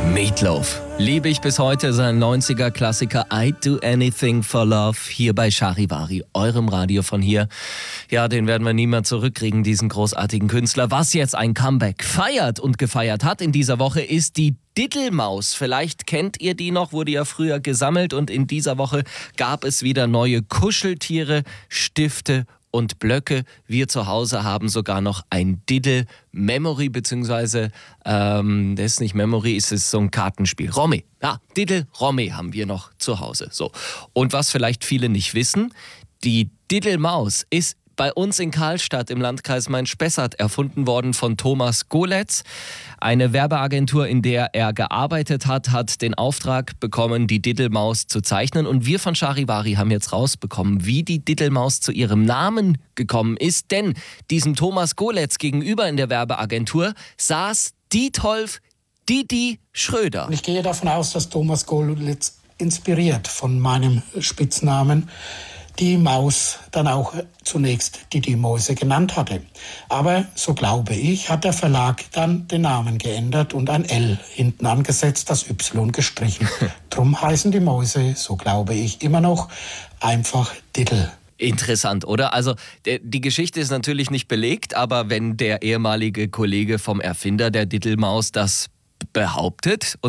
Meatloaf. Liebe ich bis heute seinen 90er-Klassiker I Do Anything for Love hier bei Charivari, eurem Radio von hier. Ja, den werden wir nie mehr zurückkriegen, diesen großartigen Künstler. Was jetzt ein Comeback feiert und gefeiert hat in dieser Woche, ist die Diddlemaus. Vielleicht kennt ihr die noch, wurde ja früher gesammelt und in dieser Woche gab es wieder neue Kuscheltiere, Stifte und Blöcke. Wir zu Hause haben sogar noch ein Diddle Memory, beziehungsweise, das ist nicht Memory, es ist so ein Kartenspiel. Romy. Ja, Diddle Romy haben wir noch zu Hause. So. Und was vielleicht viele nicht wissen, die Diddlemaus ist bei uns in Karlstadt im Landkreis Main-Spessart erfunden worden von Thomas Goletz. Eine Werbeagentur, in der er gearbeitet hat, hat den Auftrag bekommen, die Diddlemaus zu zeichnen. Und wir von Charivari haben jetzt rausbekommen, wie die Diddlemaus zu ihrem Namen gekommen ist. Denn diesem Thomas Goletz gegenüber in der Werbeagentur saß Dietolf Didi Schröder. Ich gehe davon aus, dass Thomas Goletz inspiriert von meinem Spitznamen die Maus dann auch zunächst die Mäuse genannt hatte. Aber, so glaube ich, hat der Verlag dann den Namen geändert und ein L hinten angesetzt, das Y gestrichen. Drum heißen die Mäuse, so glaube ich, immer noch einfach Diddle. Interessant, oder? Also die Geschichte ist natürlich nicht belegt, aber wenn der ehemalige Kollege vom Erfinder der Diddlemaus das behauptet